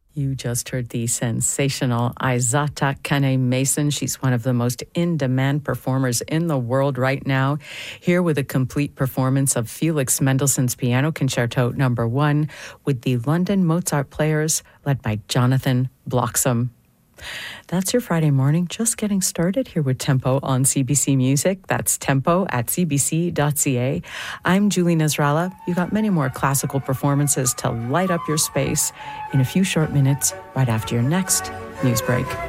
You just heard the sensational Isata Kane Mason. She's one of the most in-demand performers in the world right now. Here with a complete performance of Felix Mendelssohn's Piano Concerto No. 1 with the London Mozart Players led by Jonathan Bloxham. That's your Friday morning, just getting started here with Tempo on CBC Music. That's tempo at cbc.ca. I'm Julie Nasrallah. You got many more classical performances to light up your space in a few short minutes right after your next news break.